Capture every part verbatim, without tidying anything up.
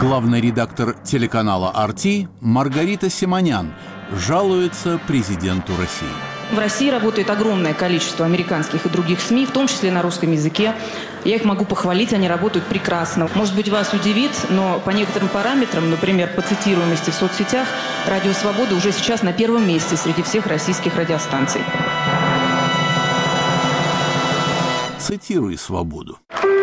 Главный редактор телеканала ар ти Маргарита Симонян жалуется президенту России. В России работает огромное количество американских и других СМИ, в том числе на русском языке. Я их могу похвалить, они работают прекрасно. Может быть, вас удивит, но по некоторым параметрам, например, по цитируемости в соцсетях, «Радио Свобода» уже сейчас на первом месте среди всех российских радиостанций. Цитируй «Свободу».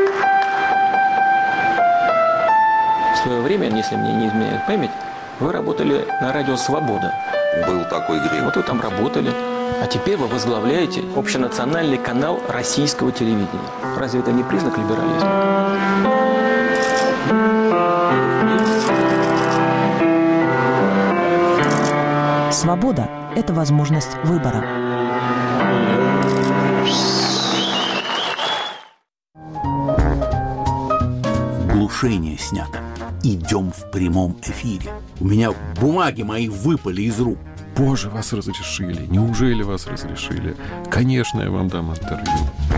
В свое время, если мне не изменяет память, вы работали на радио «Свобода». Был такой грех. Вот вы там работали. А теперь вы возглавляете общенациональный канал российского телевидения. Разве это не признак либерализма? Свобода – это возможность выбора. Глушение снято. Идем в прямом эфире. У меня бумаги мои выпали из рук. Боже, вас разрешили. Неужели вас разрешили? Конечно, я вам дам интервью.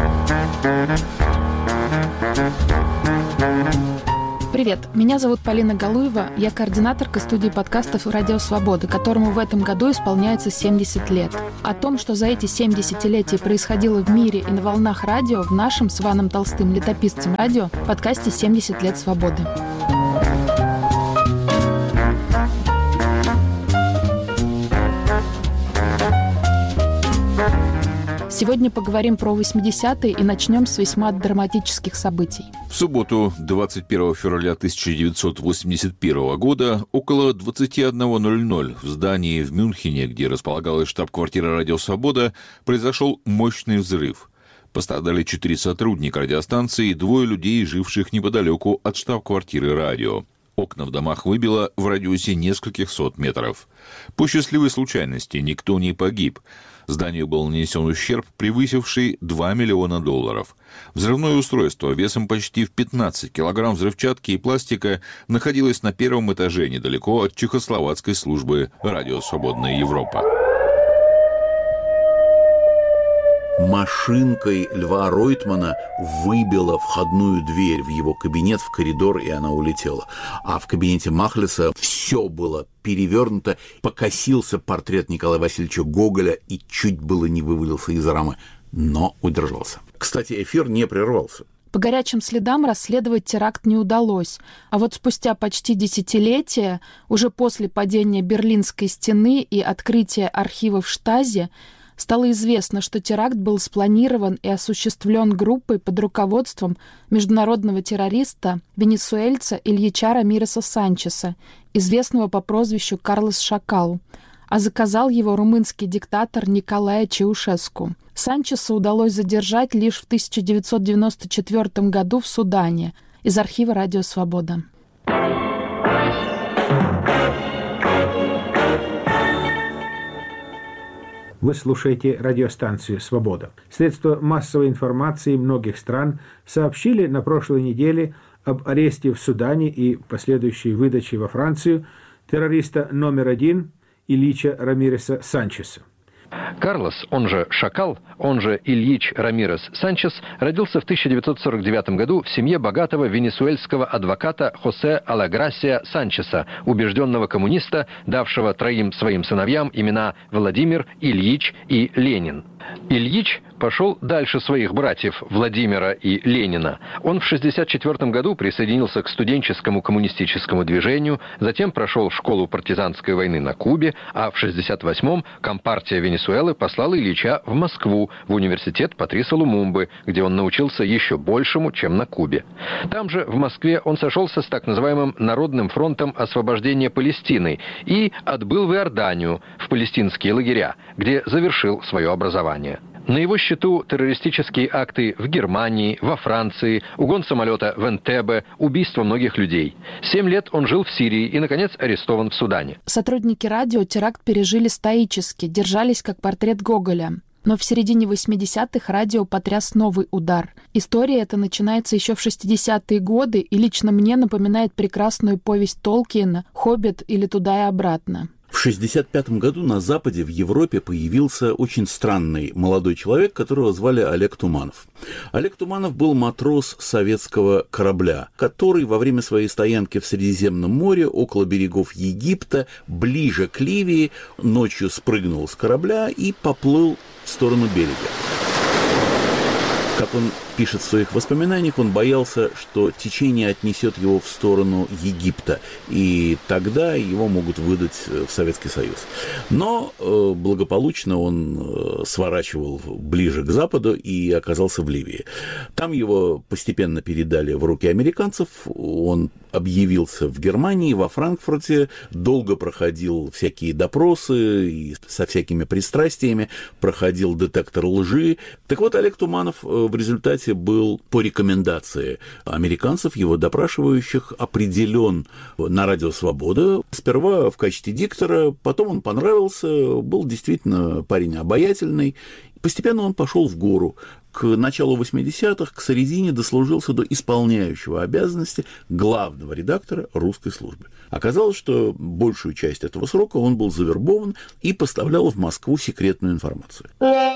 Привет, меня зовут Полина Галуева, я координаторка студии подкастов «Радио Свобода», которому в этом году исполняется семьдесят лет. О том, что за эти семь десятилетий происходило в мире и на волнах радио, в нашем с Иваном Толстым, летописцем радио, подкасте «семьдесят лет свободы». Сегодня поговорим про восьмидесятые и начнем с весьма драматических событий. В субботу, двадцать первого февраля тысяча девятьсот восемьдесят первого года, около двадцать одна ноль ноль в здании в Мюнхене, где располагалась штаб-квартира «Радио Свобода», произошел мощный взрыв. Пострадали четыре сотрудника радиостанции и двое людей, живших неподалеку от штаб-квартиры радио. Окна в домах выбило в радиусе нескольких сот метров. По счастливой случайности никто не погиб. Зданию был нанесен ущерб, превысивший два миллиона долларов. Взрывное устройство весом почти в пятнадцать килограмм взрывчатки и пластика находилось на первом этаже недалеко от чехословацкой службы «Радио Свободная Европа». Машинкой Льва Ройтмана выбила входную дверь в его кабинет, в коридор, и она улетела. А в кабинете Махлиса все было перевернуто, покосился портрет Николая Васильевича Гоголя и чуть было не вывалился из рамы, но удержался. Кстати, эфир не прервался. По горячим следам расследовать теракт не удалось, а вот спустя почти десятилетие, уже после падения Берлинской стены и открытия архивов Штази, стало известно, что теракт был спланирован и осуществлен группой под руководством международного террориста, венесуэльца Ильича Рамиреса Санчеса, известного по прозвищу Карлос Шакал, а заказал его румынский диктатор Николай Чаушеску. Санчеса удалось задержать лишь в тысяча девятьсот девяносто четвёртом году в Судане. Из архива «Радио Свобода». Вы слушаете радиостанцию «Свобода». Средства массовой информации многих стран сообщили на прошлой неделе об аресте в Судане и последующей выдаче во Францию террориста номер один Ильича Рамиреса Санчеса. Карлос, он же Шакал, он же Ильич Рамирес Санчес, родился в тысяча девятьсот сорок девятом году в семье богатого венесуэльского адвоката Хосе Алаграсия Санчеса, убежденного коммуниста, давшего троим своим сыновьям имена Владимир, Ильич и Ленин. Ильич пошел дальше своих братьев Владимира и Ленина. Он в шестьдесят четвёртом году присоединился к студенческому коммунистическому движению, затем прошел школу партизанской войны на Кубе, а в шестьдесят восьмом Компартия Венесуэлы послала Ильича в Москву, в университет Патриса Лумумбы, где он научился еще большему, чем на Кубе. Там же, в Москве, он сошелся с так называемым Народным фронтом освобождения Палестины и отбыл в Иорданию, в палестинские лагеря, где завершил свое образование. На его счету террористические акты в Германии, во Франции, угон самолета в Энтебе, убийство многих людей. Семь лет он жил в Сирии и, наконец, арестован в Судане. Сотрудники радио теракт пережили стоически, держались как портрет Гоголя. Но в середине восьмидесятых радио потряс новый удар. История эта начинается еще в шестидесятые годы и лично мне напоминает прекрасную повесть Толкиена «Хоббит» или «Туда и обратно». В шестьдесят пятом году на Западе, в Европе, появился очень странный молодой человек, которого звали Олег Туманов. Олег Туманов был матрос советского корабля, который во время своей стоянки в Средиземном море, около берегов Египта, ближе к Ливии, ночью спрыгнул с корабля и поплыл в сторону берега. Как он пишет в своих воспоминаниях, он боялся, что течение отнесет его в сторону Египта, и тогда его могут выдать в Советский Союз. Но э, благополучно он э, сворачивал ближе к западу и оказался в Ливии. Там его постепенно передали в руки американцев, он объявился в Германии, во Франкфурте, долго проходил всякие допросы и со всякими пристрастиями, проходил детектор лжи. Так вот, Олег Туманов в результате был по рекомендации американцев, его допрашивающих, определен на радио «Свобода». Сперва в качестве диктора, потом он понравился, был действительно парень обаятельный. Постепенно он пошел в гору. К началу восьмидесятых, к середине дослужился до исполняющего обязанности главного редактора русской службы. Оказалось, что большую часть этого срока он был завербован и поставлял в Москву секретную информацию.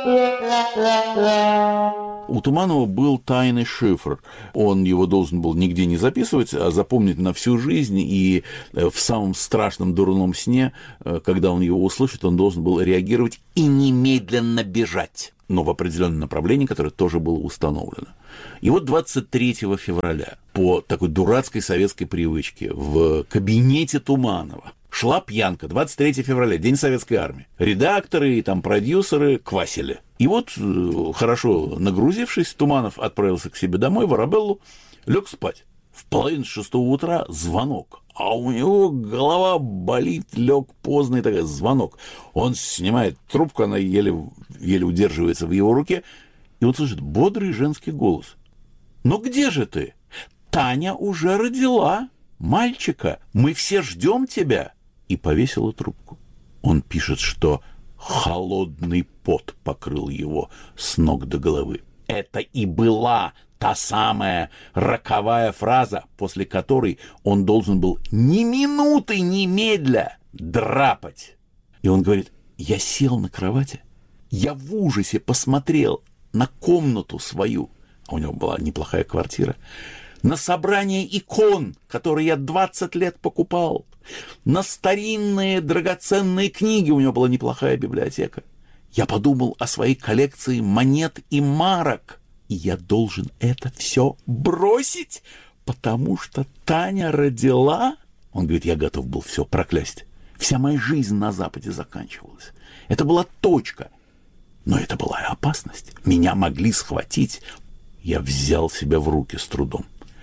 У Туманова был тайный шифр. Он его должен был нигде не записывать, а запомнить на всю жизнь. И в самом страшном дурном сне, когда он его услышит, он должен был реагировать и немедленно бежать, но в определенном направлении, которое тоже было установлено. И вот двадцать третьего февраля по такой дурацкой советской привычке в кабинете Туманова шла пьянка. двадцать третьего февраля, День Советской Армии. Редакторы и там продюсеры квасили. И вот, хорошо нагрузившись, Туманов отправился к себе домой, в Арабеллу, лег спать. В половине шестого утра звонок. А у него голова болит, лег поздно, и такой звонок. Он снимает трубку, она еле, еле удерживается в его руке, и он слышит бодрый женский голос. «Ну где же ты? Таня уже родила мальчика. Мы все ждем тебя». И повесила трубку. Он пишет, что холодный пот покрыл его с ног до головы. Это и была та самая роковая фраза, после которой он должен был ни минуты немедля драпать. И он говорит: я сел на кровати, я в ужасе посмотрел на комнату свою, а у него была неплохая квартира, на собрание икон, которые я двадцать лет покупал, на старинные драгоценные книги, у него была неплохая библиотека. Я подумал о своей коллекции монет и марок, и я должен это все бросить, потому что Таня родила. Он говорит: я готов был все проклясть. Вся моя жизнь на Западе заканчивалась. Это была точка. Но это была и опасность. Меня могли схватить. Я взял себя в руки с трудом.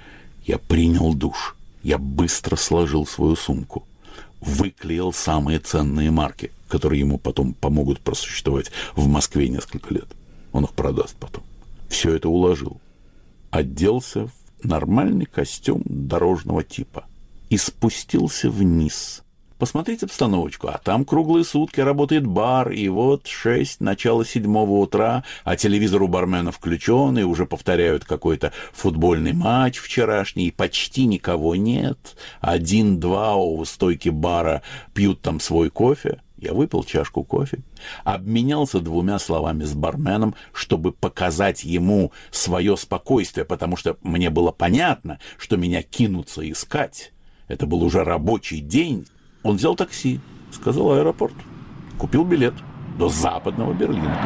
Я принял душ. Я быстро сложил свою сумку. Выклеил самые ценные марки, которые ему потом помогут просуществовать в Москве несколько лет. Он их продаст потом. Все это уложил. Оделся в нормальный костюм дорожного типа и спустился вниз. Посмотреть обстановочку, а там круглые сутки работает бар, и вот шесть, начало седьмого утра, а телевизор у бармена включен, и уже повторяют какой-то футбольный матч вчерашний, и почти никого нет. Один-два у стойки бара пьют там свой кофе. Я выпил чашку кофе, обменялся двумя словами с барменом, чтобы показать ему свое спокойствие, потому что мне было понятно, что меня кинутся искать. Это был уже рабочий день. Он взял такси, сказал аэропорт, купил билет до западного Берлина.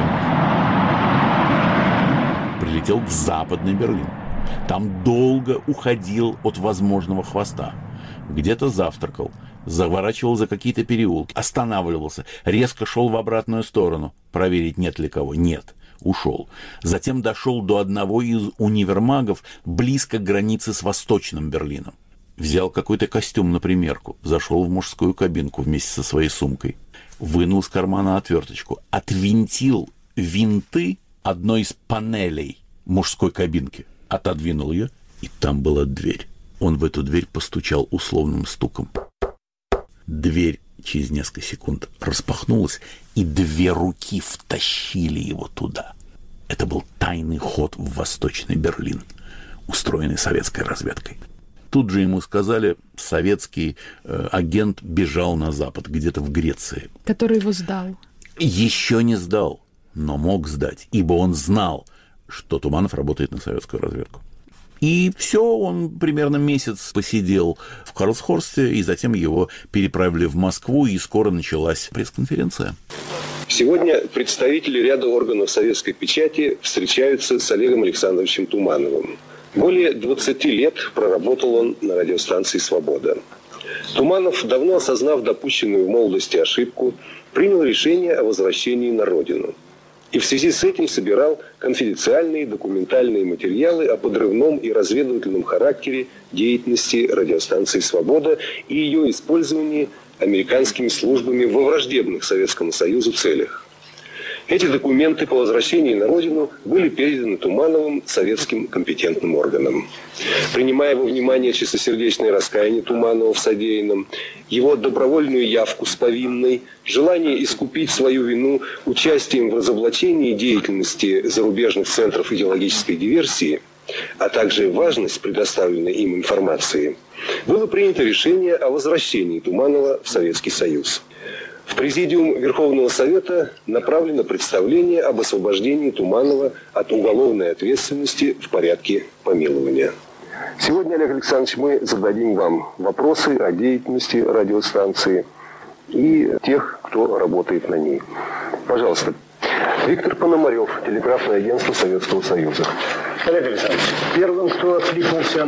Прилетел в западный Берлин. Там долго уходил от возможного хвоста. Где-то завтракал, заворачивал за какие-то переулки, останавливался, резко шел в обратную сторону, проверить, нет ли кого. Нет, ушел. Затем дошел до одного из универмагов близко к границе с Восточным Берлином. Взял какой-то костюм на примерку, зашел в мужскую кабинку вместе со своей сумкой, вынул из кармана отверточку, отвинтил винты одной из панелей мужской кабинки, отодвинул ее, и там была дверь. Он в эту дверь постучал условным стуком. Дверь через несколько секунд распахнулась, и две руки втащили его туда. Это был тайный ход в Восточный Берлин, устроенный советской разведкой. Тут же ему сказали, советский э, агент бежал на Запад, где-то в Греции. Который его сдал. Еще не сдал, но мог сдать, ибо он знал, что Туманов работает на советскую разведку. И все, он примерно месяц посидел в Карлсхорсте, и затем его переправили в Москву, и скоро началась пресс-конференция. Сегодня представители ряда органов советской печати встречаются с Олегом Александровичем Тумановым. Более двадцати лет проработал он на радиостанции «Свобода». Туманов, давно осознав допущенную в молодости ошибку, принял решение о возвращении на родину. И в связи с этим собирал конфиденциальные документальные материалы о подрывном и разведывательном характере деятельности радиостанции «Свобода» и ее использовании американскими службами во враждебных Советскому Союзу целях. Эти документы по возвращении на родину были переданы Тумановым советским компетентным органам. Принимая во внимание чистосердечное раскаяние Туманова в содеянном, его добровольную явку с повинной, желание искупить свою вину участием в разоблачении деятельности зарубежных центров идеологической диверсии, а также важность предоставленной им информации, было принято решение о возвращении Туманова в Советский Союз. В Президиум Верховного Совета направлено представление об освобождении Туманова от уголовной ответственности в порядке помилования. Сегодня, Олег Александрович, мы зададим вам вопросы о деятельности радиостанции и тех, кто работает на ней. Пожалуйста. Виктор Пономарев, телеграфное агентство Советского Союза. Олег Александрович, первым, кто откликнулся